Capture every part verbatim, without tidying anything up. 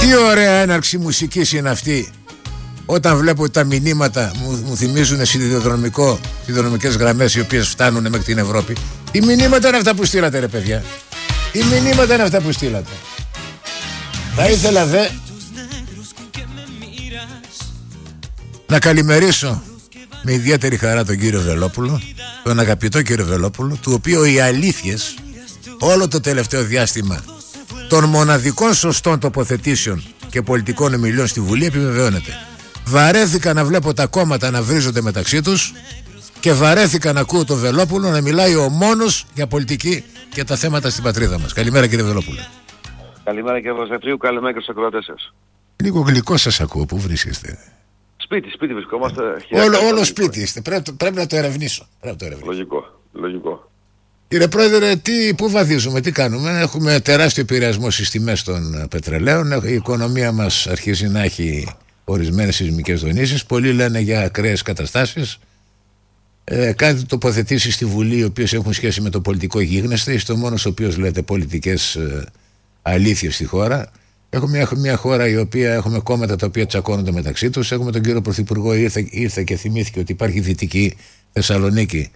Τι ωραία έναρξη μουσικής είναι αυτή. Όταν βλέπω τα μηνύματα μου, μου θυμίζουν σιδηροδρομικό, σιδηροδρομικές γραμμές οι οποίες φτάνουν μέχρι την Ευρώπη. Τι μηνύματα είναι αυτά που στείλατε ρε παιδιά? Τι μηνύματα είναι αυτά που στείλατε? Θα ήθελα δε να καλημερίσω με ιδιαίτερη χαρά τον κύριο Βελόπουλο, τον αγαπητό κύριο Βελόπουλο, του οποίου οι αλήθειες όλο το τελευταίο διάστημα των μοναδικών σωστών τοποθετήσεων και πολιτικών ομιλιών στη Βουλή επιβεβαιώνεται. Βαρέθηκα να βλέπω τα κόμματα να βρίζονται μεταξύ τους και βαρέθηκα να ακούω τον Βελόπουλο να μιλάει ο μόνος για πολιτική και τα θέματα στην πατρίδα μας. Καλημέρα κύριε Βελόπουλο. Καλημέρα κύριε Βασιλείου, καλημέρα και στους ακροατές σας. Λίγο γλυκό σας ακούω, πού βρίσκεστε? Σπίτι, σπίτι βρισκόμαστε. Όλο, όλο σπίτι είστε, πρέπει, πρέπει να το ερευνήσω. Πρέπει να το ερευνήσω. Λογικό, λογικό. Κύριε Πρόεδρε, τι, πού βαδίζουμε, τι κάνουμε? Έχουμε τεράστιο επηρεασμό στις τιμές των πετρελαίων. Η οικονομία μας αρχίζει να έχει ορισμένες σεισμικές δονήσεις. Πολλοί λένε για ακραίες καταστάσεις. Ε, κάνετε τοποθετήσεις στη Βουλή οι οποίες έχουν σχέση με το πολιτικό γίγνεσθε. Είστε ο μόνος ο οποίος λέτε πολιτικές ε, αλήθειες στη χώρα. Έχουμε μια, μια χώρα η οποία έχουμε κόμματα τα οποία τσακώνονται μεταξύ τους. Έχουμε τον κύριο Πρωθυπουργό, ήρθε, ήρθε και θυμήθηκε ότι υπάρχει Δυτική Θεσσαλονίκη.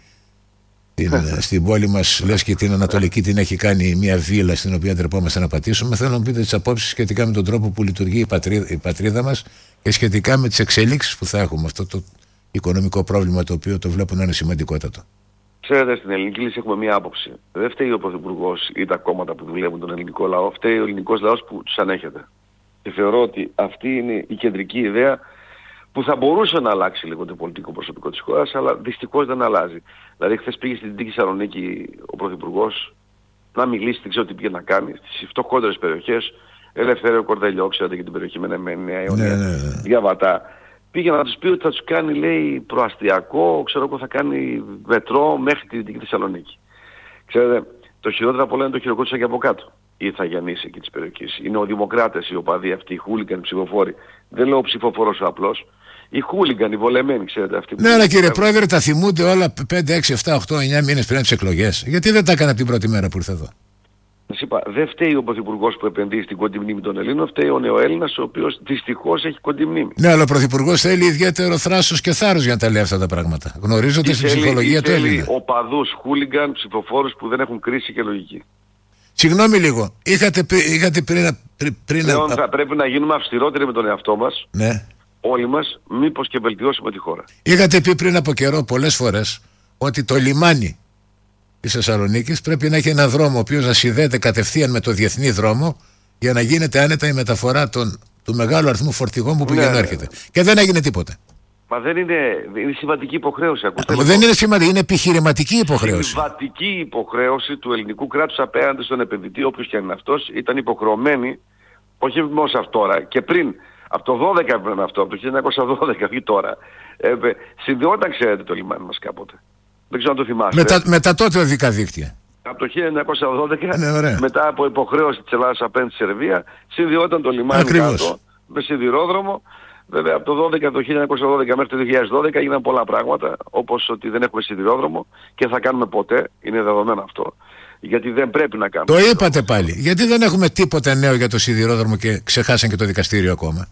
Την, στην πόλη μας, λες και την Ανατολική την έχει κάνει μια βίλα στην οποία ντρεπόμαστε να πατήσουμε. Θέλω να μου πείτε τις απόψεις σχετικά με τον τρόπο που λειτουργεί η πατρίδα, η πατρίδα μας και σχετικά με τις εξελίξεις που θα έχουμε. Αυτό το οικονομικό πρόβλημα το οποίο το βλέπω να είναι σημαντικότατο. Ξέρετε, στην ελληνική λύση έχουμε μία άποψη. Δεν φταίει ο Πρωθυπουργός ή τα κόμματα που δουλεύουν τον ελληνικό λαό. Φταίει ο ελληνικός λαός που τους ανέχεται. Και θεωρώ ότι αυτή είναι η κεντρική ιδέα που θα μπορούσε να αλλάξει λίγο το πολιτικό προσωπικό της χώρας, αλλά δυστυχώς δεν αλλάζει. Δηλαδή, χθες πήγε στην Δυτική Θεσσαλονίκη ο Πρωθυπουργός να μιλήσει, δεν ξέρω τι πήγε να κάνει, στις φτωχότερες περιοχές, Ελευθέριο Κορδελιό, ξέρετε και την περιοχή με Νέα Ιωνία, ναι, ναι, ναι. Διαβατά. Πήγε να τους πει ότι θα τους κάνει, λέει, προαστιακό, ξέρω εγώ, θα κάνει μετρό μέχρι τη Δυτική Θεσσαλονίκη. Ξέρετε, το χειρότερο από όλα είναι το χειροκρότησα και από κάτω. Οι Ιθαγιανείς εκεί της περιοχής. Είναι ο Δημοκράτες, οι οπαδοί αυτοί, οι χούλιγκαν, οι ψηφοφόροι. Δεν λέω ψηφοφόρος απλός. Οι χούλιγκαν, οι βολεμένοι, ξέρετε αυτοί. Ναι, αλλά κύριε Πρόεδρε, τα θυμούνται όλα πέντε, έξι, επτά, οκτώ, εννιά μήνες πριν τις εκλογές. Γιατί δεν τα έκανε από την πρώτη μέρα που ήρθε εδώ? Σας είπα, δεν φταίει ο Πρωθυπουργός που επενδύει στην κοντή μνήμη των Ελλήνων, φταίει ο νεοέλληνας, ο οποίος δυστυχώς έχει κοντή μνήμη. Ναι, αλλά ο Πρωθυπουργός θέλει ιδιαίτερο θράσος και θάρρος για να τα λέει αυτά τα πράγματα. Γνωρίζοντας την ψυχολογία του Έλληνα. Οπαδούς, χούλιγκαν, ψηφοφόρους που δεν έχουν κρίση και λογική. Συγγνώμη λίγο, είχατε, είχατε πριν. πριν, πριν Λέω, θα πρέπει να γίνουμε αυστηρότεροι με τον εαυτό μας. Ναι. Όλοι μας, μήπως και βελτιώσουμε τη χώρα. Είχατε πει πριν από καιρό πολλές φορές ότι το λιμάνι της Θεσσαλονίκης πρέπει να έχει ένα δρόμο ο οποίος να συνδέεται κατευθείαν με το διεθνή δρόμο για να γίνεται άνετα η μεταφορά των, του μεγάλου αριθμού φορτηγών που πηγαίνει, ναι, έρχεται. Και δεν έγινε τίποτα. Μα δεν είναι, είναι συμβατική υποχρέωση. Ακούστε, δεν λοιπόν. είναι συμβατική, είναι επιχειρηματική υποχρέωση. Συμβατική υποχρέωση του ελληνικού κράτους απέναντι στον επενδυτή, όποιος και αν είναι αυτός, ήταν υποχρεωμένη, όχι μόνο σε αυτό τώρα, και πριν. Από το δώδεκα έπρεπε αυτό, από το χίλια εννιακόσια δώδεκα ή τώρα. Ε, συνδυόταν, ξέρετε, το λιμάνι μας κάποτε. Δεν ξέρω αν το θυμάστε. Μετά, μετά τότε οδικά δίκτυα. Από το χίλια εννιακόσια δώδεκα, ναι, μετά από υποχρέωση της Ελλάδας απέναντι στη Σερβία, συνδυόταν το λιμάνι κάτω με σιδηρόδρομο. Βέβαια από το, δώδεκα, το χίλια εννιακόσια δώδεκα μέχρι το δύο χιλιάδες δώδεκα έγιναν πολλά πράγματα, όπως ότι δεν έχουμε σιδηρόδρομο και θα κάνουμε ποτέ, είναι δεδομένο αυτό. Γιατί δεν πρέπει να κάνουμε. Το είπατε πάλι. Γιατί δεν έχουμε τίποτα νέο για το σιδηρόδρομο και ξεχάσαν και το δικαστήριο ακόμα?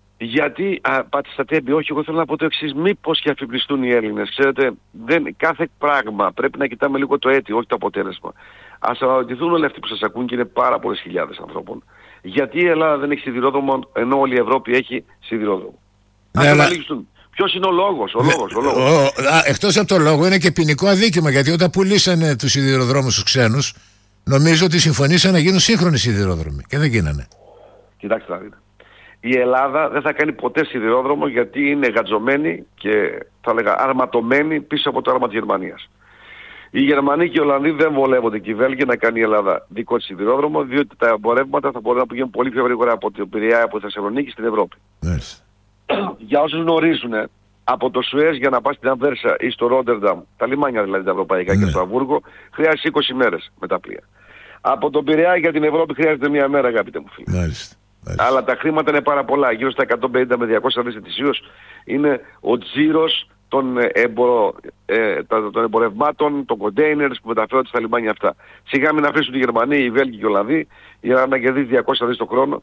Γιατί, α, πάτε στα τέμπη, όχι, εγώ θέλω να πω το εξής, μήπως και αφιπλιστούν οι Έλληνες. Ξέρετε, δεν, κάθε πράγμα πρέπει να κοιτάμε λίγο το αίτιο, όχι το αποτέλεσμα. Ας αναρωτηθούν όλοι αυτοί που σας ακούν και είναι πάρα πολλές χιλιάδες ανθρώπων. Γιατί η Ελλάδα δεν έχει σιδηρόδρομο ενώ όλη η Ευρώπη έχει σιδηρόδρομο? Ναι, ας αλλά... αναλύσουν. Ποιος είναι ο λόγος, ο λόγος, ο λόγος. Ο, α, εκτός από το λόγο είναι και ποινικό αδίκημα, γιατί όταν πουλήσανε τους σιδηροδρόμους στους ξένους, νομίζω ότι συμφωνήσαν να γίνουν σύγχρονοι σιδηρόδρομοι και δεν γίνανε. Κοιτάξτε να δείτε. Η Ελλάδα δεν θα κάνει ποτέ σιδηρόδρομο γιατί είναι γατζωμένη και θα λέγα αρματωμένη πίσω από το άρμα της Γερμανίας. Οι Γερμανοί και οι Ολλανδοί δεν βολεύονται και οι Βέλγοι να κάνει η Ελλάδα δικό της σιδηρόδρομο, διότι τα εμπορεύματα θα μπορούν να πηγαίνουν πολύ πιο γρήγορα από την Πειραιά, από τη Θεσσαλονίκη στην Ευρώπη. Yes. Για όσους γνωρίζουν, από το Σουέζ για να πας στην Αμβέρσα ή στο Ρότερνταμ, τα λιμάνια δηλαδή τα ευρωπαϊκά, ναι, και στο Αμβούργο, χρειάζεται είκοσι μέρες με τα πλοία. Από τον Πειραιά για την Ευρώπη χρειάζεται μία μέρα, αγαπητέ μου φίλε. Μάλιστα. Αλλά τα χρήματα είναι πάρα πολλά, γύρω στα εκατόν πενήντα με διακόσια δις ετησίως είναι ο τζίρος των, εμπορο, ε, των εμπορευμάτων, των κοντέινερς που μεταφέρονται στα λιμάνια αυτά. Σιγά μην αφήσουν οι Γερμανοί, οι Βέλγοι και οι Ολλανδοί για να κερδίσει διακόσια δις το χρόνο.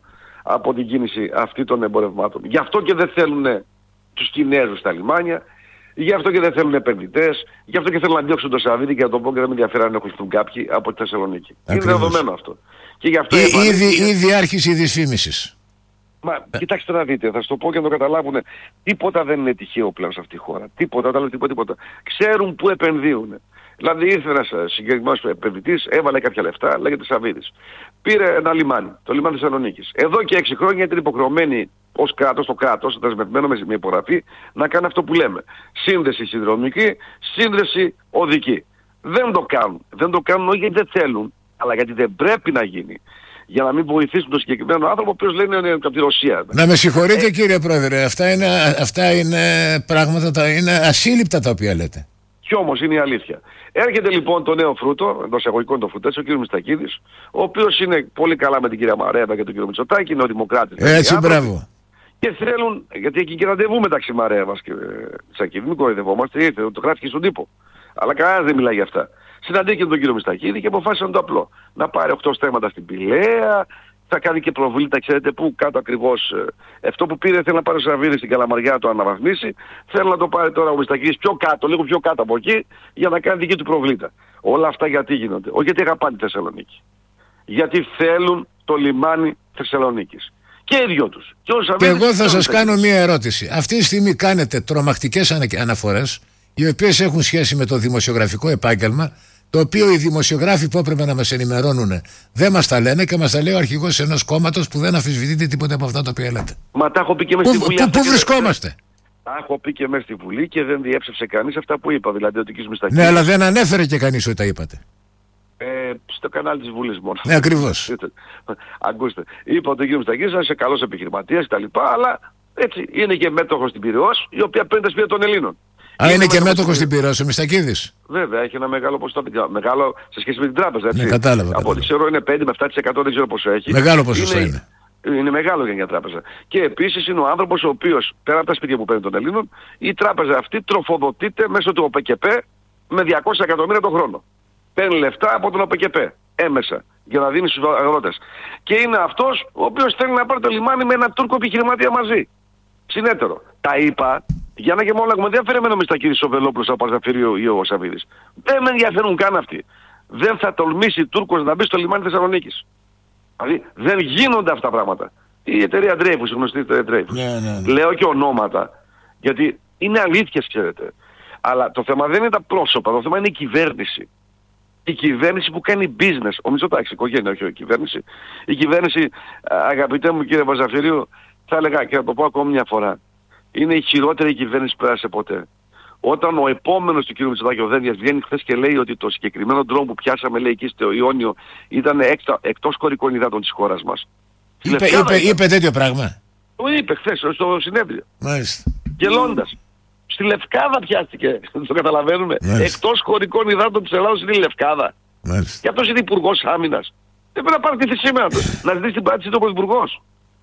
από την κίνηση αυτή των εμπορευμάτων. Γι' αυτό και δεν θέλουν τους Κινέζους στα λιμάνια, γι' αυτό και δεν θέλουν επενδυτές, γι' αυτό και θέλουν να διώξουν το Σαββίδι και να το πω και δεν με ενδιαφέρει αν έχουν κάποιοι από τη Θεσσαλονίκη. Ακριβώς. Είναι δεδομένο αυτό. Και γι' αυτό Ή, ήδη, ήδη άρχισε η δυσφήμιση. Μα κοιτάξτε να δείτε, θα σου το πω και να το καταλάβουν. Τίποτα δεν είναι τυχαίο πλέον σε αυτή τη χώρα. Τίποτα, τίποτα, τίποτα, τίποτα. Ξέρουν πού επενδύουν. Δηλαδή ήρθε ένας συγκεκριμένος επενδυτής, έβαλε κάποια λεφτά, λέγεται Σαββίδης. Πήρε ένα λιμάνι, το λιμάνι Θεσσαλονίκης. Εδώ και έξι χρόνια ήταν υποχρεωμένοι ως κράτος, το κράτος, δεσμευμένο με υπογραφή, να κάνει αυτό που λέμε. Σύνδεση συνδρομική, σύνδεση οδική. Δεν το κάνουν. Δεν το κάνουν όχι γιατί δεν θέλουν, αλλά γιατί δεν πρέπει να γίνει. Για να μην βοηθήσουν τον συγκεκριμένο άνθρωπο, ο οποίος λένε είναι από τη Ρωσία. Να με συγχωρείτε ε... κύριε Πρόεδρε, αυτά είναι, αυτά είναι πράγματα, τα, είναι ασύλληπτα τα οποία λέτε. Κι όμως είναι η αλήθεια. Έρχεται λοιπόν το νέο φρούτο, εντός εισαγωγικών το φρουτές, ο κ. Μητσοτάκης, ο οποίος είναι πολύ καλά με την κυρία Μαρέβα και τον κ. Μητσοτάκη, είναι ο Δημοκράτης. Έτσι, μπράβο. Και θέλουν, γιατί έχει και ραντεβού μεταξύ Μαρέβας και Μητσοτάκη, μην κοροϊδευόμαστε, ήρθε, το γράφηκε στον τύπο. Αλλά κανένας δεν μιλάει για αυτά. Συναντήθηκε τον κύριο Μητσοτάκη και αποφάσισαν το απλό. Να πάρει οκτώ στέματα στην Πηλαία, θα κάνει και προβλήτα, ξέρετε πού, κάτω ακριβώς. Ε, αυτό που πήρε θέλει να πάρει ο Σαββίδης στην Καλαμαριά να το αναβαθμίσει. Θέλει να το πάρει τώρα ο Μητσοτάκης πιο κάτω, λίγο πιο κάτω από εκεί, για να κάνει δική του προβλήτα. Όλα αυτά γιατί γίνονται? Όχι γιατί αγαπάνε τη Θεσσαλονίκη. Γιατί θέλουν το λιμάνι Θεσσαλονίκης. Και οι δυο τους. Και, και εγώ θα σας κάνω μία ερώτηση. Αυτή τη στιγμή κάνετε τρομακτικές αναφορές, οι οποίες έχουν σχέση με το δημοσιογραφικό επάγγελμα, το οποίο οι δημοσιογράφοι που έπρεπε να μας ενημερώνουν δεν μας τα λένε και μας τα λέει ο αρχηγός ενός κόμματος που δεν αμφισβητείται τίποτα από αυτά τα οποία λέτε. Μα τα έχω πει και μέσα στη Βουλή. Πού, πού βρισκόμαστε? Τα έχω πει και μέσα στη Βουλή και δεν διέψευσε κανείς αυτά που είπα. Δηλαδή ότι ο κ. Μητσοτάκης. Ναι, αλλά δεν ανέφερε και κανείς ότι τα είπατε. Ε, στο κανάλι της Βουλής μόνο. Ναι, ακριβώς. Ακούστε, είπα ότι ο κ. Μητσοτάκης είναι καλός επιχειρηματίας κτλ. Αλλά έτσι είναι και μέτοχος στην Πειραιώς, η οποία παίρνει τα σπίτια των Ελλήνων. Α, είναι, είναι και μέτοχος στην Πειραιώς ο Μητσοτάκης. Βέβαια, έχει ένα μεγάλο ποσοστό, μεγάλο σε σχέση με την τράπεζα. Έτσι. Ναι, κατάλαβα. Από ό,τι ξέρω είναι πέντε με επτά τοις εκατό, δεν ξέρω πόσο έχει. Μεγάλο ποσοστό είναι. Είναι, είναι μεγάλο για μια τράπεζα. Και επίσης είναι ο άνθρωπος ο οποίος, πέρα από τα σπίτια που παίρνει των Ελλήνων, η τράπεζα αυτή τροφοδοτείται μέσω του ΟΠΕΚΕΠ με διακόσια εκατομμύρια το χρόνο. Παίρνει λεφτά από τον ΟΠΕΚΕΠ έμεσα για να δίνει στους αγρότες. Και είναι αυτός ο οποίος θέλει να πάρει το λιμάνι με έναν Τούρκο επιχειρηματία μαζί. Συνέτερο. Τα είπα. Για να και μόνο λέγουμε, δεν αφαιρεμένο με στα κύριε Σοβελόπουλος από Παζαφυρίου ή ο Σαββίδης. Δεν με ενδιαφέρουν καν αυτοί. Δεν θα τολμήσει Τούρκος να μπει στο λιμάνι Θεσσαλονίκης. Δηλαδή δεν γίνονται αυτά τα πράγματα. Η εταιρεία Dreyfus, η γνωστή εταιρεία Dreyfus. Ναι, ναι, ναι. Λέω και ονόματα, γιατί είναι αλήθειες, ξέρετε. Αλλά το θέμα δεν είναι τα πρόσωπα, το θέμα είναι η κυβέρνηση. Η κυβέρνηση που κάνει business. Ο Μητσοτάκης, η οικογένεια, όχι η κυβέρνηση. Η κυβέρνηση, αγαπητέ μου κύριε Παζαφυρίου, θα έλεγα και να το πω ακόμη μια φορά. Είναι η χειρότερη κυβέρνηση που πέρασε ποτέ. Όταν ο επόμενος του κ. Μητσοτάκη, ο Δένδιας, βγαίνει χθες και λέει ότι το συγκεκριμένο ντρόν που πιάσαμε, λέει, εκεί στο Ιόνιο, ήταν έξτα, εκτός χωρικών υδάτων της χώρας μας. Είπε, είπε, είπε τέτοιο πράγμα. Το είπε χθες στο συνέδριο. Μάλιστα. Γελώντας. Στη Λευκάδα πιάστηκε. Το καταλαβαίνουμε. Μάλιστα. Εκτός χωρικών υδάτων της Ελλάδος είναι η Λευκάδα. Μάλιστα. Και αυτός είναι υπουργός άμυνας. Δεν πρέπει να πάρει τη θυσή σήμερα του. Να ζητήσει την πάτηση του πρωθυπουργός.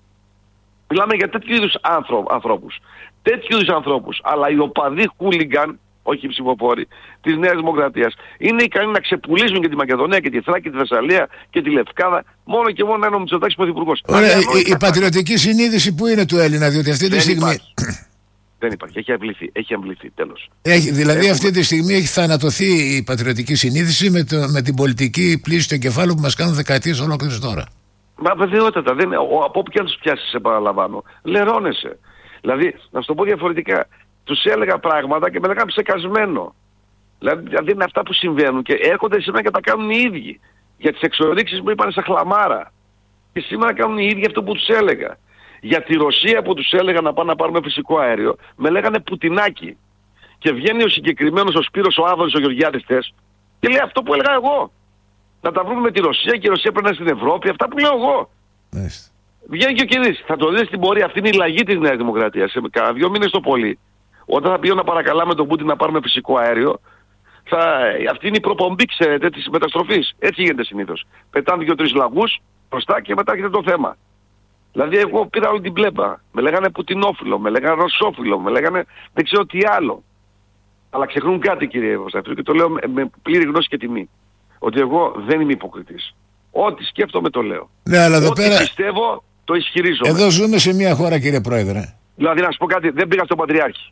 Μιλάμε για τέτοιου είδους ανθρώπους. Τέτοιου είδους ανθρώπους. Αλλά οι οπαδοί χούλιγκαν, όχι οι ψηφοφόροι, της Νέας Δημοκρατίας, είναι ικανοί να ξεπουλήσουν και τη Μακεδονία και τη Θράκη και τη Θεσσαλία και τη Λευκάδα, μόνο και μόνο ένα ο Μητσοτάκης πρωθυπουργός. Ωραία, η, η πατριωτική συνείδηση που είναι του Έλληνα, διότι αυτή τη στιγμή. Υπάρχει. Δεν υπάρχει. Έχει αμβληθεί. Έχει αμβληθεί. Τέλος. Έχει, δηλαδή Έχουμε... αυτή τη στιγμή έχει θανατωθεί η πατριωτική συνείδηση με, το, με την πολιτική πλήση του εγκεφάλου που μας κάνουν δεκαετίες ολόκληρες τώρα. Μα βεβαιότατα, δεν, ο, από όπου και αν τους πιάσεις, σε παραλαμβάνω, λερώνεσαι. Δηλαδή, να σου το πω διαφορετικά, τους έλεγα πράγματα και με λέγανε ψεκασμένο. Δηλαδή, δηλαδή είναι αυτά που συμβαίνουν και έρχονται σήμερα και τα κάνουν οι ίδιοι. Για τις εξορίξεις μου είπαν σαν χλαμάρα. Και σήμερα κάνουν οι ίδιοι αυτό που τους έλεγα. Για τη Ρωσία που τους έλεγα να πάνε να πάρουμε φυσικό αέριο, με λέγανε Πουτινάκι. Και βγαίνει ο συγκεκριμένος ο Σπύρος, ο Άδωνης, ο Γεωργιάδης χθες και λέει αυτό που έλεγα εγώ. Να τα βρούμε με τη Ρωσία και η Ρωσία πρέπει στην Ευρώπη, αυτά που λέω εγώ. Μάλιστα. Βγαίνει και ο Κυρίς. Θα το δεις στην πορεία. Αυτή είναι η λαγή της Νέας Δημοκρατίας. Σε κάνα δύο μήνες το πολύ. Όταν θα πήγαινε να παρακαλάμε τον Πούτιν να πάρουμε φυσικό αέριο, θα... αυτή είναι η προπομπή, ξέρετε, της μεταστροφής. Έτσι γίνεται συνήθως. Πετάνε δύο-τρεις λαγούς μπροστά και μετά έχετε το θέμα. Δηλαδή εγώ πήρα όλη την πλέπα. Με λέγανε Πουτινόφιλο, με λέγανε Ρωσόφιλο, με λέγανε δεν ξέρω τι άλλο. Αλλά ξεχνούν κάτι, κύριε Βοσταφίλου, και το λέω με πλήρη γνώση και τιμή. Ότι εγώ δεν είμαι υποκριτής. Ό,τι σκέφτομαι το λέω. Ναι, αλλά εδώ Ό,τι πέρα... πιστεύω Το ισχυρίζομαι. Εδώ ζούμε σε μια χώρα, κύριε Πρόεδρε. Δηλαδή, να σου πω κάτι, δεν πήγα στον Πατριάρχη.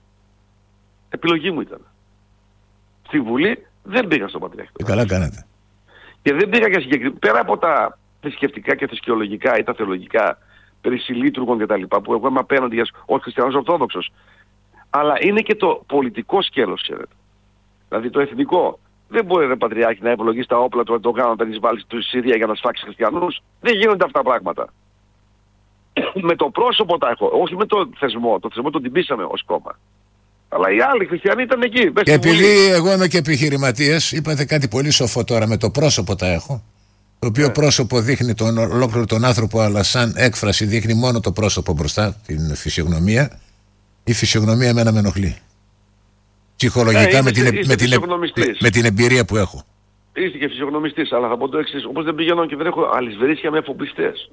Επιλογή μου ήταν. Στη Βουλή δεν πήγα στον Πατριάρχη. Και καλά κάνατε. Και δεν πήγα για συγκεκριμένα. Πέρα από τα θρησκευτικά και θρησκεολογικά ή τα θεολογικά περί συλλήτουργων κτλ. Που εγώ είμαι απέναντι ως χριστιανός Ορθόδοξος. Αλλά είναι και το πολιτικό σκέλος, ξέρετε. Δηλαδή το εθνικό. Δεν μπορεί ρε Πατριάρχη να ευλογήσει τα όπλα του Ερντογάν όταν εισβάλλει στη Συρία για να σφάξει χριστιανούς. Δεν γίνονται αυτά τα πράγματα. Με το πρόσωπο τα έχω, όχι με το θεσμό. Το θεσμό τον τυπήσαμε ως κόμμα. Αλλά οι άλλοι χριστιανοί ήταν εκεί. Και επειδή εγώ είμαι και επιχειρηματίας, είπατε κάτι πολύ σοφό τώρα, με το πρόσωπο τα έχω. Το οποίο yeah. πρόσωπο δείχνει τον ολόκληρο τον άνθρωπο, αλλά σαν έκφραση δείχνει μόνο το πρόσωπο μπροστά, την φυσιογνωμία. Η φυσιογνωμία εμένα με ενοχλεί. Ψυχολογικά, yeah, με, την, με, την, με, με την εμπειρία που έχω. Είστε και φυσιογνωμιστής, αλλά θα πω το εξής. Όπως δεν πηγαίνω και δεν έχω αλυσβερίσια με εφοπλιστές.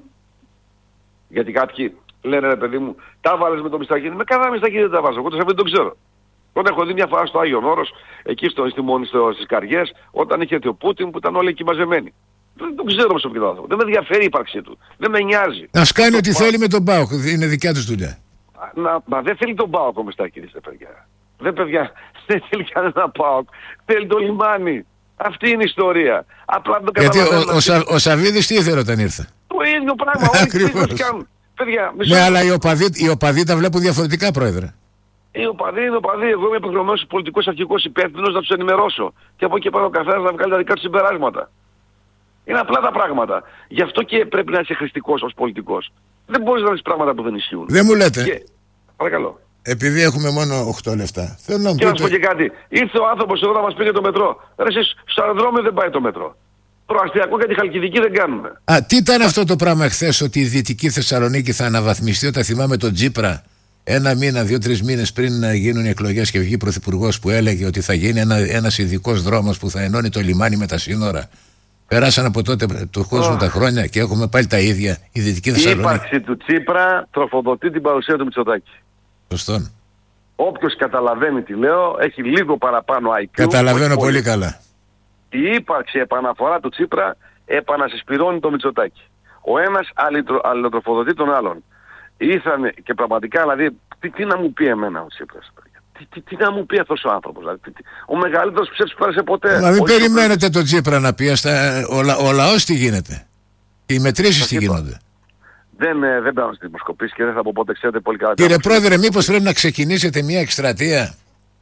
Γιατί κάποιοι λένε ρε παιδί μου, τα βάλες με το Μητσοτάκη. Με κανένα Μητσοτάκη δεν τα βάζω. Εγώ το σαββίδι δεν ξέρω. Τον έχω δει μια φορά στο Άγιον Όρος, εκεί στο, στη μόνη στο, στις Καριές, όταν είχε έρθει ο Πούτιν που ήταν όλοι εκεί μαζεμένοι. Δεν τον ξέρω προσωπικά άνθρωπο. Δεν με ενδιαφέρει η ύπαρξή του. Δεν με νοιάζει. Να κάνει ό,τι θέλει με τον ΠΑΟΚ. Είναι δικιά του δουλειά. Να, μα δεν θέλει τον ΠΑΟΚ ο Μητσοτάκης, παιδιά. Δεν παιδιά, δεν θέλει κανένα ΠΑΟΚ. Θέλει το λιμάνι. Αυτή είναι η ιστορία. Απλά δεν το καταλαβαίνω. Γιατί ο, ο, Σα, ο Σαββίδης τι ήθελε όταν ήρθε. Το ίδιο πράγμα. Όλοι τι κάνουν. Παιδιά, ναι, αλλά οι οπαδοί, οι οπαδοί τα βλέπουν διαφορετικά, Πρόεδρε. Οι οπαδοί είναι οπαδοί. Εγώ είμαι επικοινωνημένος πολιτικός αρχικός υπεύθυνος να τους ενημερώσω. Και από εκεί πάνω ο καθένας να βγάλει τα δικά του συμπεράσματα. Είναι απλά τα πράγματα. Γι' αυτό και πρέπει να είσαι χρηστικός ως πολιτικός. Δεν μπορείς να δεις πράγματα που δεν ισχύουν. Δεν μου λέτε. Και... Παρακαλώ. Επειδή έχουμε μόνο οκτώ λεπτά. Θέλω να μου και πείτε... να σου πω και κάτι. Ήρθε ο άνθρωπος εδώ να μας πει για το μετρό. Ρε εσείς στο αεροδρόμιο δεν πάει το μετρό. Προαστιακό και τη Χαλκιδική δεν κάνουμε. Α, τι ήταν αυτό το πράγμα χθες, ότι η Δυτική Θεσσαλονίκη θα αναβαθμιστεί? Όταν θυμάμαι τον Τσίπρα ένα μήνα, δύο-τρεις μήνες πριν να γίνουν οι εκλογές και βγει πρωθυπουργός, που έλεγε ότι θα γίνει ένα, ένας ειδικός δρόμος που θα ενώνει το λιμάνι με τα σύνορα. Περάσαν από τότε του κόσμου oh. τα χρόνια και έχουμε πάλι τα ίδια. Η Δυτική Θεσσαλονίκη. Η ύπαρξη του Τσίπρα τροφοδοτεί την παρουσία του Μητσοτάκη. Σωστόν. Όποιος καταλαβαίνει τι λέω, έχει λίγο παραπάνω άι κιου. Καταλαβαίνω πολύ καλά. Η ύπαρξη επαναφορά του Τσίπρα επανασυσπυρώνει το Μητσοτάκη. Ο ένας αλληλοτροφοδοτεί τον άλλον. Ήρθανε και πραγματικά, δηλαδή, τι, τι να μου πει εμένα ο Τσίπρας. Τι, τι, τι να μου πει αυτός ο άνθρωπος. Δηλαδή, τι, τι, ο μεγαλύτερος ψεύτης που πέρασε ποτέ. Μα μην περιμένετε τον Τσίπρα να πει. Στα, ο, λα, ο λαός τι γίνεται. Οι μετρήσεις τι γίνονται. Δεν, ε, δεν παίρνω στις δημοσκοπήσεις και δεν θα πω πότε, ξέρετε πολύ καλά. Κύριε Πρόεδρε, μήπως πρέπει να ξεκινήσετε μια εκστρατεία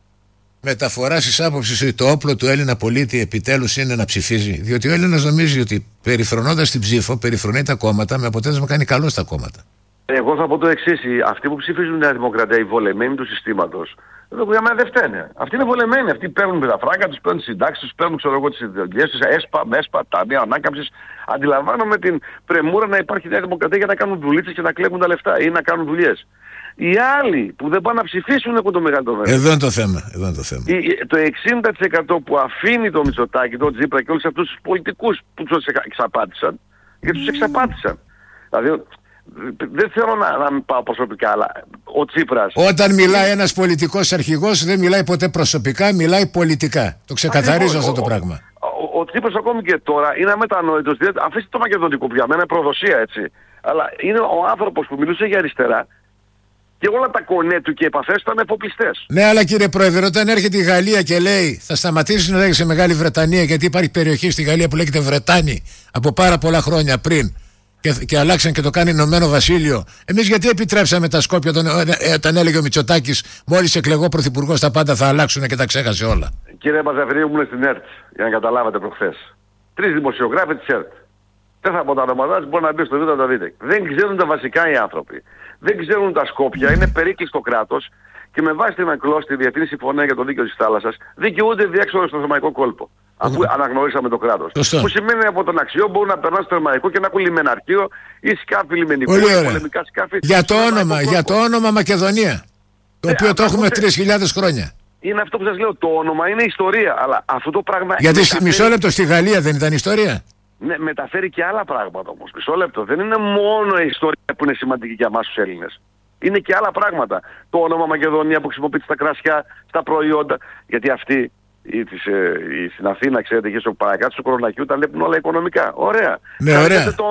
μεταφοράς της άποψης ότι το όπλο του Έλληνα πολίτη επιτέλους είναι να ψηφίζει? Διότι ο Έλληνας νομίζει ότι περιφρονώντας την ψήφο, περιφρονεί τα κόμματα, με αποτέλεσμα κάνει καλό στα κόμματα. Εγώ θα πω το εξής. Αυτοί που ψηφίζουν Νέα Δημοκρατία, οι βολεμένοι του συστήματος, εδώ για μένα δεν φταίνε. Αυτοί είναι βολεμένοι. Αυτοί παίρνουν με τα φράγκα τους, παίρνουν τις συντάξεις τους, παίρνουν ξέρω εγώ τις ιδεολογίες τους, ΕΣΠΑ, ΜΕΣΠΑ, ταμεία ανάκαμψης. Αντιλαμβάνομαι την πρεμούρα να υπάρχει Νέα Δημοκρατία για να κάνουν δουλίτσες και να κλέβουν τα λεφτά ή να κάνουν δουλειές. Οι άλλοι που δεν πάνε να ψηφίσουν έχουν το μεγαλύτερο μέλλον. Εδώ είναι το θέμα. Εδώ είναι το θέμα. Το εξήντα τοις εκατό που αφήνει το Μητσοτάκη, το Τσίπρα και όλους αυτούς τους πολιτικούς που τους εξαπάτησαν, γιατί τους εξαπάτησαν. Δηλαδή, δεν θέλω να, να μην πάω προσωπικά, αλλά ο Τσίπρας... Όταν μιλάει ένας πολιτικός αρχηγός δεν μιλάει ποτέ προσωπικά, μιλάει πολιτικά. Το ξεκαθαρίζω αυτό το πράγμα. Ο, ο, ο Τσίπρας ακόμη και τώρα είναι αμετανόητος. Αφήστε το μακεδονικό που για μένα είναι προδοσία, έτσι. Αλλά είναι ο άνθρωπος που μιλούσε για αριστερά και όλα τα κονέ του και επαφές ήταν εφοπλιστές. Ναι, αλλά κύριε Πρόεδρε, όταν έρχεται η Γαλλία και λέει θα σταματήσει να λέγεται Μεγάλη Βρετανία, γιατί υπάρχει περιοχή στη Γαλλία που λέγεται Βρετάνη από πάρα πολλά χρόνια πριν, και, και αλλάξαν και το κάνει Ηνωμένο Βασίλειο. Εμείς γιατί επιτρέψαμε τα Σκόπια όταν, όταν έλεγε ο Μητσοτάκης μόλις εκλεγώ πρωθυπουργός τα πάντα θα αλλάξουν και τα ξέχασε όλα? Κύριε Μαζαφρίου, ήμουν στην ΕΡΤ, για να καταλάβετε προχθές. Τρεις δημοσιογράφοι της ΕΡΤ. Δεν θα πω τα ονόματά, μπορεί να μπει στο βίντεο να τα δείτε. Δεν ξέρουν τα βασικά οι άνθρωποι. Δεν ξέρουν τα Σκόπια, είναι περίκλειστο κράτος και με βάση την Ακλώ, τη Διεθνή Συμφωνία για το Δίκαιο της Θάλασσας, δικαιούνται διέξοδο στο θερμαϊκό κόλπο. Αφού αναγνωρίσαμε το κράτος. Που σημαίνει από τον αξιό μπορούν να περνάνε στο θερμαϊκό και να έχουν λιμεναρχείο ή σκάφη λιμενικού, πολεμικά σκάφη. Για το όνομα, για το όνομα Μακεδονία. Το ε, οποίο το έχουμε τρεις χιλιάδες χρόνια. Είναι αυτό που σας λέω. Το όνομα είναι ιστορία. Αλλά αυτό το πράγμα. Γιατί μεταφέρει... μισό λεπτό στη Γαλλία δεν ήταν ιστορία? Ναι, μεταφέρει και άλλα πράγματα όμως. Μισό λεπτό. Δεν είναι μόνο η ιστορία που είναι σημαντική για εμάς τους Έλληνες. Είναι και άλλα πράγματα. Το όνομα Μακεδονία που χρησιμοποιείται στα κρασιά, στα προϊόντα. Γιατί αυτοί ή της, ε, η, στην Αθήνα, ξέρετε, και στο παρακάτω του Κορονακιού τα βλέπουν όλα οικονομικά. Ωραία. Ναι, ωραία. Το όνομα.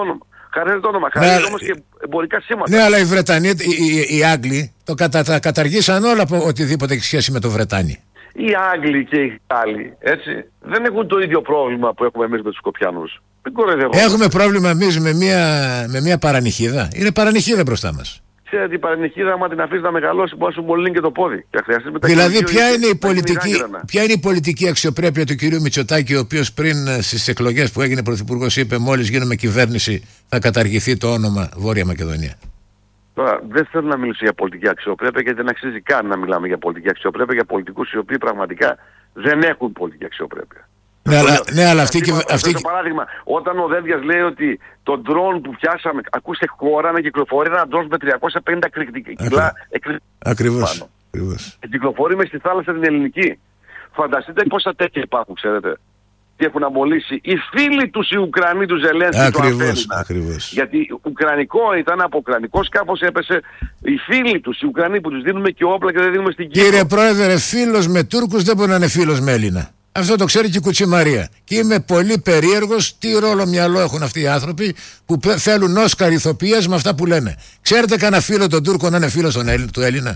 Χαρίζει το όνομα, χαρίζει όμως και εμπορικά σήματα. Ναι, αλλά οι Βρετανοί, οι, οι, οι Άγγλοι το κατα, τα καταργήσαν όλα από οτιδήποτε έχει σχέση με το Βρετάνι. Οι Άγγλοι και οι Γάλλοι, έτσι, δεν έχουν το ίδιο πρόβλημα που έχουμε εμείς με τους Σκοπιανούς. Έχουμε πρόβλημα εμείς με μια, με μια παρανυχίδα. Είναι παρανυχίδα μπροστά μας. Ξέρετε, η παρανυχίδα, άμα την αφήσει να μεγαλώσει, μπορεί να σου μολύνει και το πόδι. Δηλαδή, ποια είναι, η πολιτική, ποια είναι η πολιτική αξιοπρέπεια του κυρίου Μητσοτάκη, ο οποίος πριν στις εκλογές που έγινε πρωθυπουργός είπε: μόλις γίνουμε κυβέρνηση, θα καταργηθεί το όνομα Βόρεια Μακεδονία. Τώρα, δεν θέλω να μιλήσω για πολιτική αξιοπρέπεια, γιατί δεν αξίζει καν να μιλάμε για πολιτική αξιοπρέπεια για πολιτικούς οι οποίοι πραγματικά δεν έχουν πολιτική αξιοπρέπεια. Ναι, αλλά, ναι, αλλά αυτή και αυτή... Το παράδειγμα, όταν ο Δένδιας λέει ότι το ντρόν που πιάσαμε, ακούστε, χώρα να κυκλοφορεί ένα ντρόν με τριακόσια πενήντα κιλά. Ακριβώς. Ακριβώς. Κυκλοφορεί μες στη θάλασσα την ελληνική. Φανταστείτε πόσα τέτοια υπάρχουν, ξέρετε. Τι έχουν αμολύσει οι φίλοι τους οι Ουκρανοί του Ζελένσκι. Ακριβώς, ακριβώς. Γιατί ουκρανικό ήταν, από ουκρανικός κάπως έπεσε. Οι φίλοι τους οι Ουκρανοί που τους δίνουμε και όπλα και δεν δίνουμε στην Κύπρο. Κύριε Πρόεδρε, φίλος με Τούρκους δεν μπορεί να είναι φίλος με Έλληνα. Αυτό το ξέρει και η Κουτσιμαρία. Και είμαι πολύ περίεργος τι ρόλο μυαλό έχουν αυτοί οι άνθρωποι που θέλουν Όσκαρ ηθοποιίες με αυτά που λένε. Ξέρετε κανένα φίλο τον Τούρκο να είναι φίλος του Έλληνα?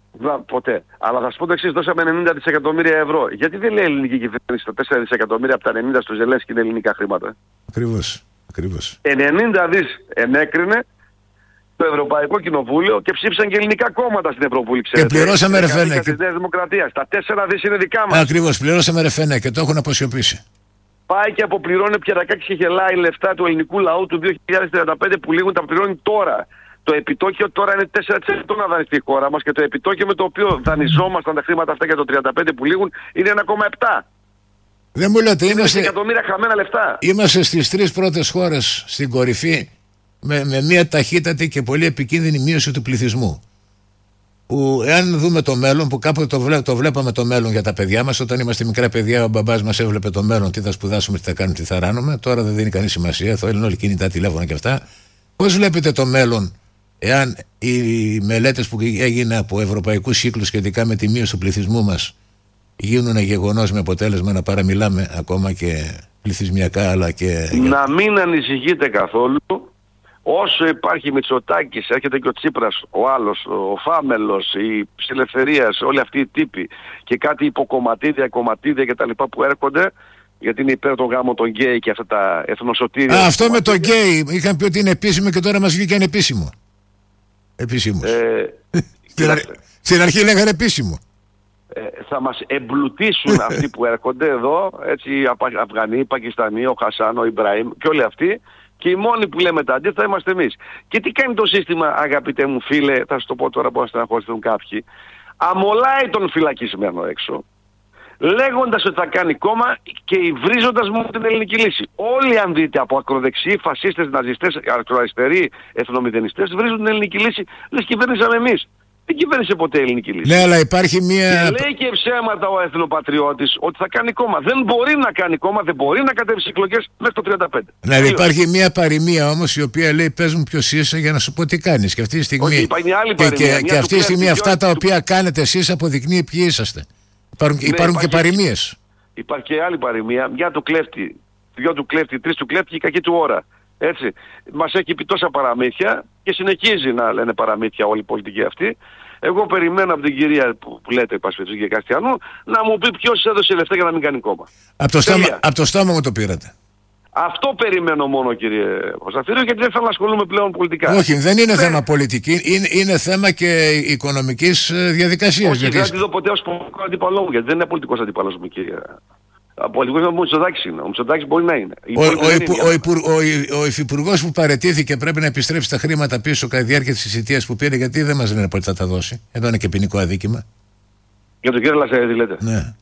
Ποτέ. Αλλά θα σας πω το εξής: δώσαμε ενενήντα δισεκατομμύρια ευρώ. Γιατί δεν λέει η ελληνική κυβέρνηση τα τέσσερα δισεκατομμύρια από τα ενενήντα στο Ζελένσκι είναι ελληνικά χρήματα? Ακριβώς. Ακριβώς. ενενήντα δις ενέκρινε το Ευρωπαϊκό Κοινοβούλιο και ψήφισαν και ελληνικά κόμματα στην Ευρωβουλή. Και πληρώσαμε ρεφένε. Και... Τα τέσσερα δις είναι δικά μας. Ακριβώς, πληρώσαμε ρεφένε και το έχουν αποσιωπήσει. Πάει και αποπληρώνει πιερακάκι και γελάει λεφτά του ελληνικού λαού του δύο χιλιάδες τριάντα πέντε που λήγουν, τα πληρώνει τώρα. Το επιτόκιο τώρα είναι τέσσερα τοις εκατό να δανειστεί η χώρα μας και το επιτόκιο με το οποίο δανειζόμασταν τα χρήματα αυτά για το τριάντα πέντε που λήγουν είναι ένα κόμμα επτά. Δεν μου λέτε, είμαστε, εκατομμύρια χαμένα λεφτά. Είμαστε στις τρεις πρώτες χώρες στην κορυφή με, με μια ταχύτατη και πολύ επικίνδυνη μείωση του πληθυσμού. Που εάν δούμε το μέλλον, που κάποτε το, βλέ, το βλέπαμε το μέλλον για τα παιδιά μας, όταν είμαστε μικρά παιδιά, ο μπαμπάς μας έβλεπε το μέλλον, τι θα σπουδάσουμε, τι θα κάνουμε, τι θα ράνουμε. Τώρα δεν δίνει κανείς σημασία, θέλουν όλοι κινητά τηλέφωνα και αυτά. Πώς βλέπετε το μέλλον, εάν οι μελέτες που έγιναν από ευρωπαϊκούς κύκλους σχετικά με τη μείωση του πληθυσμού μας γίνουν γεγονός με αποτέλεσμα να παραμιλάμε ακόμα και πληθυσμιακά, αλλά και... Να μην ανησυχείτε καθόλου. Όσο υπάρχει Μητσοτάκης, έρχεται και ο Τσίπρας, ο άλλος, ο Φάμελος, η Ψηλευθερίας, όλοι αυτοί οι τύποι και κάτι υποκομματίδια, κομματίδια κτλ. Που έρχονται, γιατί είναι υπέρ των γάμων των γκέι και αυτά τα εθνοσωτήρια. Α, αυτό με το γκέι, είχαν πει ότι είναι επίσημο και τώρα μας βγήκε ανεπίσημο. Επίσημος. Ε, στην, αρ... στην αρχή λέγανε επίσημο. Ε, θα μας εμπλουτίσουν αυτοί που έρχονται εδώ, έτσι, Αφγανοί, Πακιστανοί, ο Χασάν, ο Ιμπραήμ και όλοι αυτοί. Και οι μόνοι που λέμε τα αντίθετα είμαστε εμείς. Και τι κάνει το σύστημα, αγαπητέ μου φίλε, θα σου το πω τώρα που να στεναχωρηθούν κάποιοι. Αμολάει τον φυλακισμένο έξω, λέγοντας ότι θα κάνει κόμμα και υβρίζοντας μόνο την ελληνική λύση. Όλοι, αν δείτε, από ακροδεξιοί, φασίστες, ναζιστές, ακροαριστεροί, εθνομηδενιστές, βρίζουν την ελληνική λύση, λες κυβέρνησαμε εμείς. Δεν κυβέρνησε ποτέ η ελληνική λύση. Ναι, αλλά υπάρχει μια... Και λέει και ψέματα ο εθνοπατριώτης ότι θα κάνει κόμμα. Δεν μπορεί να κάνει κόμμα, δεν μπορεί να κατέβει στις εκλογές μέχρι το τριάντα πέντε. Ναι, υπάρχει μια παροιμία όμως η οποία λέει πες μου ποιος είσαι για να σου πω τι κάνεις. Και αυτή τη στιγμή, όχι, άλλη και, και, και αυτή τη στιγμή αυτά τα οποία του... κάνετε εσείς αποδεικνύει ποιοι είσαστε. Υπάρχουν, ναι, υπάρχουν υπάρχει, και παροιμίες. Υπάρχει και άλλη παροιμία. Μια του κλέφτη, δυο του κλέφτη, τρεις του κλέφτη και η κακή του ώρα. Έτσι. Μας έχει πει τόσα παραμύθια και συνεχίζει να λένε παραμύθια όλη η πολιτική αυτή. Εγώ περιμένω από την κυρία που, που λέτε, Πασφετσού και Καστιανού, να μου πει ποιος έδωσε λεφτά για να μην κάνει κόμμα. Από το, στόμα, από το στόμα μου το πήρατε. Αυτό περιμένω μόνο, κύριε Κωνσταντίνο, γιατί δεν θέλω να ασχολούμαι πλέον πολιτικά. Όχι, δεν είναι ναι. θέμα πολιτική, είναι, είναι θέμα και οικονομικής διαδικασίας. Όχι, γιατί... δεν θα τη δω ποτέ ως πολιτικό αντίπαλό μου, γιατί δεν είναι πολιτικός αντίπαλος μου, κύριε. Πολιτικός είναι ο Μητσοτάκης είναι. Ο Μητσοτάκης μπορεί να είναι. Ο, ο, υπου, ο, υπου, ο, ο υφυπουργός που παραιτήθηκε πρέπει να επιστρέψει τα χρήματα πίσω κατά τη διάρκεια της θητείας που πήρε, γιατί δεν μας λένε πότε θα τα δώσει. Εδώ είναι και ποινικό αδίκημα. Για τον κύριο Λασσαρίδη λέτε. Ναι.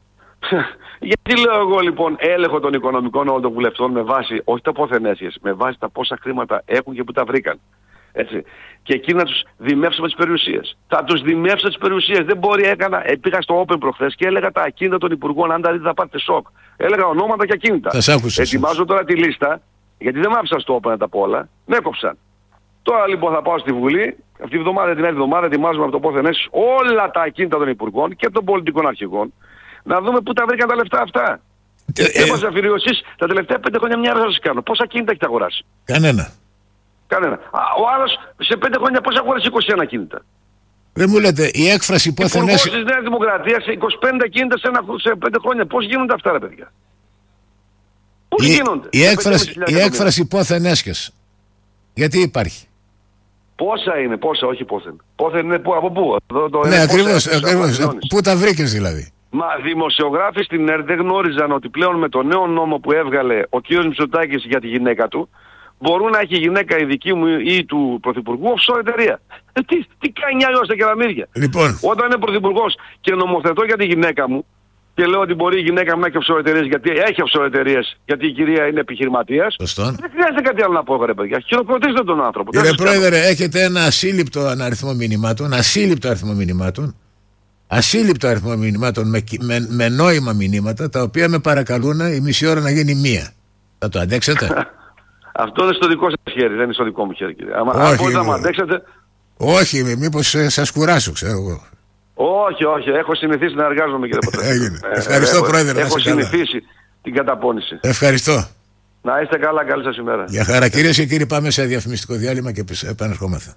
Γιατί λέω εγώ λοιπόν έλεγχο των οικονομικών όλων των βουλευτών με βάση, όχι τα πόθεν έσχες, με βάση τα πόσα χρήματα έχουν και που τα βρήκαν. Έτσι. Και εκεί να τους δημεύσουμε τις περιουσίες. Θα τους δημεύσω τις περιουσίες. Δεν μπορεί, έκανα. Πήγα στο Open προχθές και έλεγα τα ακίνητα των υπουργών. Αν τα δείτε θα πάρετε σοκ. Έλεγα ονόματα και ακίνητα. Ετοιμάζω τώρα τη λίστα, γιατί δεν μ' άφησαν στο Open να τα πω όλα. Με έκοψαν. Τώρα λοιπόν θα πάω στη Βουλή. Αυτή τη βδομάδα, την άλλη εβδομάδα, ετοιμάζουμε από το πόθεν έσχες όλα τα ακίνητα των υπουργών και των πολιτικών αρχηγών. Να δούμε πού τα βρήκαν τα λεφτά αυτά. Ε, Έβαζα αφιερωσεις τα τελευταία πέντε χρόνια μια ώρα σας κάνω. Πόσα ακίνητα έχετε αγοράσει? Κανένα. Κανένα. Α, ο άλλος σε πέντε χρόνια πώς αγόρασε είκοσι ένα κίνητα. Δεν μου λέτε, η έκφραση πόθεν Υπουργός έσχεσαι. της Νέας Δημοκρατίας σε είκοσι πέντε κίνητα σε, ένα, σε πέντε χρόνια. Πώς γίνονται αυτά ρε παιδιά. Πώς Η, γίνονται. η, έκφραση, η έκφραση πόθεν έσχεσαι. Γιατί υπάρχει. Πόσα είναι, πόσα, όχι πόθεν. Πόθεν είναι που, από πού. Το, το, Ναι, ακριβώς. πόσα, ακριβώς. Πού τα βρήκες δηλαδή. Μα δημοσιογράφοι στην ΕΡΤ δεν γνώριζαν ότι πλέον με το νέο νόμο που έβγαλε ο κ. Μητσοτάκης για τη γυναίκα του, μπορούν να έχει γυναίκα η δική μου ή του Πρωθυπουργού offshore εταιρεία. Ε, τι, τι κάνει αλλιώς τα κεραμίδια. Λοιπόν. Όταν είναι Πρωθυπουργός και νομοθετώ για τη γυναίκα μου και λέω ότι μπορεί η γυναίκα μου να έχει offshore εταιρείες, γιατί έχει offshore εταιρείες, γιατί η κυρία είναι επιχειρηματίας. Σωστό. Δεν χρειάζεται κάτι άλλο να πω, ρε παιδιά. Χειροκροτήστε τον άνθρωπο. Κύριε Πρόεδρε, έχετε ένα ασύλληπτο αριθμό μηνυμάτων, ασύλληπτο αριθμό μηνυμάτων, ασύλληπτο αριθμό μηνυμάτων με, με, με νόημα μηνύματα, τα οποία με παρακαλούν η μισή ώρα να γίνει μία. Θα το αντέξετε? Αυτό είναι στο δικό σας χέρι, δεν είναι στο δικό μου χέρι, κύριε. Αν μπορείτε να μου αντέξετε. Όχι, μήπως ε, σας κουράσω, ξέρω εγώ. Όχι, όχι, έχω συνηθίσει να εργάζομαι, κύριε Πατέρα. Έγινε. Ευχαριστώ, ε, Πρόεδρε. Έχω συνηθίσει την καταπώνηση. Ευχαριστώ. Να είστε καλά, καλή σας ημέρα. Για χαρά, κυρίες και κύριοι, πάμε σε διαφημιστικό διάλειμμα και επανερχόμεθα.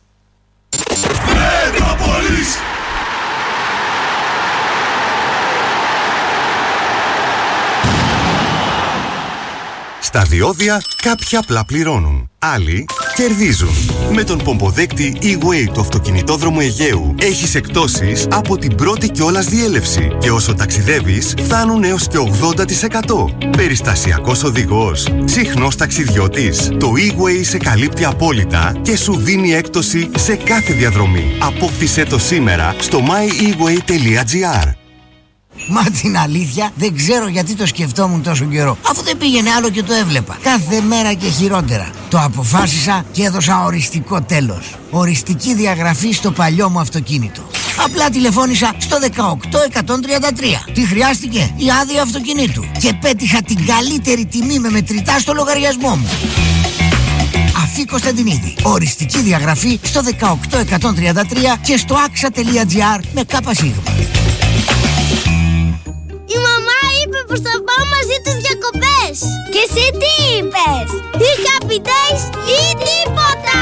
Στα διόδια κάποιοι απλά πληρώνουν, άλλοι κερδίζουν. Με τον πομποδέκτη E-Way του αυτοκινητόδρομου Αιγαίου έχεις εκπτώσεις από την πρώτη κιόλας διέλευση και όσο ταξιδεύεις φτάνουν έως και ογδόντα τοις εκατό. Περιστασιακός οδηγός, συχνός ταξιδιώτης. Το E-Way σε καλύπτει απόλυτα και σου δίνει έκπτωση σε κάθε διαδρομή. Απόκτησέ το σήμερα στο my e way τελεία gr. Μα την αλήθεια δεν ξέρω γιατί το σκεφτόμουν τόσο καιρό. Αφού δεν πήγαινε άλλο και το έβλεπα. Κάθε μέρα και χειρότερα. Το αποφάσισα και έδωσα οριστικό τέλος. Οριστική διαγραφή στο παλιό μου αυτοκίνητο. Απλά τηλεφώνησα στο δεκαοκτώ εκατόν τριάντα τρία. Τι χρειάστηκε? Η άδεια αυτοκινήτου. Και πέτυχα την καλύτερη τιμή με μετρητά στο λογαριασμό μου. Αφή Κωνσταντινίδη. Οριστική διαγραφή στο δεκαοκτώ εκατόν τριάντα τρία και στο άξα τελεία τζι άρ με κάπα σίγμα. Η μαμά είπε πως θα πάω μαζί τους διακοπές. Και εσύ τι είπες? Ή Happy Days ή τίποτα.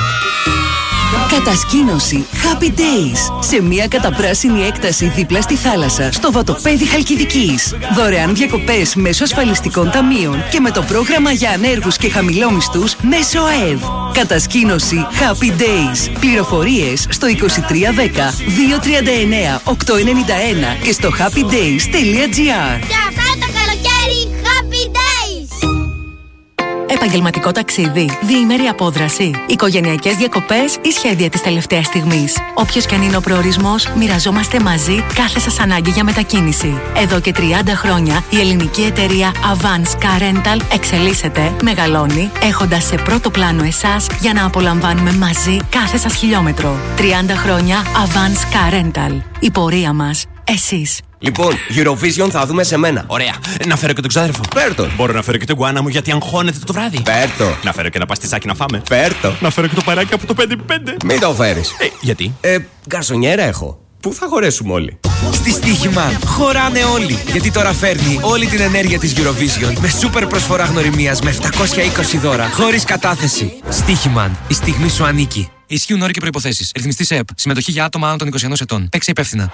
Κατασκήνωση Happy Days σε μια καταπράσινη έκταση δίπλα στη θάλασσα στο βατοπέδι Χαλκιδικής. Δωρεάν διακοπές μέσω ασφαλιστικών ταμείων και με το πρόγραμμα για ανέργους και χαμηλόμισθους μέσω ΑΕΔ. Κατασκήνωση Happy Days. Πληροφορίες στο είκοσι τρία δέκα δύο τριάντα εννέα οκτακόσια ενενήντα ένα και στο happy days τελεία gr. Και αυτά το καλοκαίρι Happy Days. Επαγγελματικό ταξίδι, διήμερη απόδραση, οικογενειακές διακοπές ή σχέδια της τελευταίας στιγμής. Όποιος και αν είναι ο προορισμός, μοιραζόμαστε μαζί κάθε σας ανάγκη για μετακίνηση. Εδώ και τριάντα χρόνια η ελληνική εταιρεία Avance Car Rental εξελίσσεται, μεγαλώνει, έχοντας σε πρώτο πλάνο εσάς για να απολαμβάνουμε μαζί κάθε σας χιλιόμετρο. τριάντα χρόνια Avance Car Rental. Η πορεία μας, εσείς. Λοιπόν, Eurovision θα δούμε σε μένα. Ωραία. Να φέρω και τον ξάδερφο. Φέρτο. Μπορώ να φέρω και τον γκουάνα μου γιατί αγχώνεται το βράδυ. Φέρτο. Να φέρω και ένα παστισάκι να φάμε. Φέρτο. Να φέρω και το παράκι από το πέντε επί πέντε. Μην το φέρεις. Ε, γιατί? Ε, γκαρσονιέρα έχω. Πού θα χωρέσουμε όλοι? Στη Στοίχημα χωράνε όλοι. Γιατί τώρα φέρνει όλη την ενέργεια της Eurovision με σούπερ προσφορά γνωριμίας με επτακόσια είκοσι δώρα χωρίς κατάθεση. Στοίχημαν. Η στιγμή σου ανήκει. Ισχύουν όροι και προϋποθέσεις. Ρυθμιστής ΕΕΠ. Συμμετοχή για άτομα άνω των είκοσι ενός ετών. Παίξε υπεύθυνα.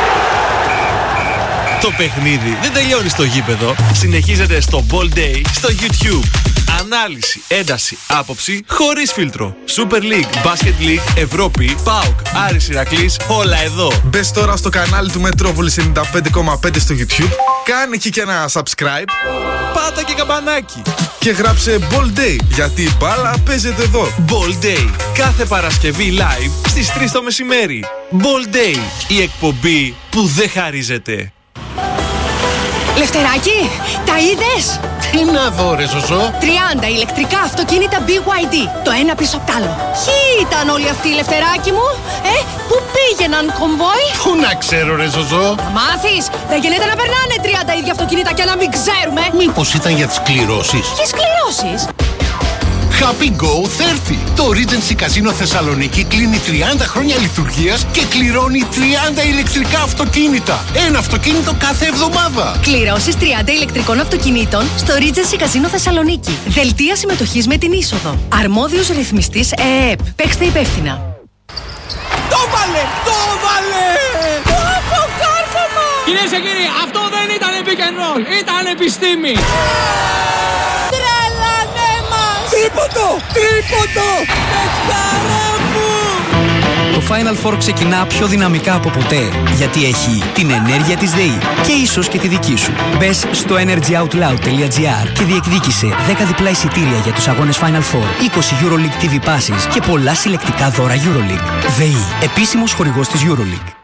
Το παιχνίδι δεν τελειώνει στο γήπεδο. Συνεχίζεται στο Ball Day στο YouTube. Ανάλυση, ένταση, άποψη χωρίς φίλτρο. Super League, Basket League, Ευρώπη, ΠΑΟΚ, Άρης Ηρακλής, όλα εδώ. Μπες τώρα στο κανάλι του Μετρόπολης ενενήντα πέντε κόμμα πέντε στο YouTube. Κάνε εκεί και ένα subscribe. Πάτα και καμπανάκι. Και γράψε Ball Day, γιατί η μπάλα παίζεται εδώ. Ball Day, κάθε Παρασκευή live στις τρεις το μεσημέρι. Ball Day, η εκπομπή που δεν χαρίζεται. Λευτεράκι, τα είδες? Τι να δω ρε Ζωζό? τριάντα ηλεκτρικά αυτοκίνητα μπι γουάι ντι, το ένα πίσω απ' τ' άλλο. Ποιοι ήταν όλοι αυτοί, Λευτεράκι μου? Ε, πού πήγαιναν κομβόι? Πού να ξέρω ρε Ζωζό? Θα μάθεις, δεν γίνεται να περνάνε τριάντα ίδια αυτοκίνητα και να μην ξέρουμε. Μήπως ήταν για τις κληρώσεις? Ποιες κληρώσεις? Happy Go τριάντα. Το Regency Casino Θεσσαλονίκη κλείνει τριάντα χρόνια λειτουργίας και κληρώνει τριάντα ηλεκτρικά αυτοκίνητα. Ένα αυτοκίνητο κάθε εβδομάδα. Κληρώσεις τριάντα ηλεκτρικών αυτοκινήτων στο Regency Casino Θεσσαλονίκη. Δελτία συμμετοχής με την είσοδο. Αρμόδιος ρυθμιστής ΕΕΠ. Παίξτε υπεύθυνα. Το βάλε! Το βάλε! Το αποκάρφωμα! Κυρίες και κύριοι, αυτό δεν ήταν pick and roll, ήταν επιστήμη! Τρελανέ μας! Τρίποντο! Τρίποντο! Παιχτάρα μου! Το Final Four ξεκινά πιο δυναμικά από ποτέ, γιατί έχει την ενέργεια της ΔΕΗ και ίσως και τη δική σου. Μπες στο energyoutloud τελεία gr και διεκδίκησε δέκα διπλά εισιτήρια για τους αγώνες Final Four, είκοσι EuroLeague τι βι Passes και πολλά συλλεκτικά δώρα EuroLeague. ΔΕΗ, επίσημος χορηγός της EuroLeague.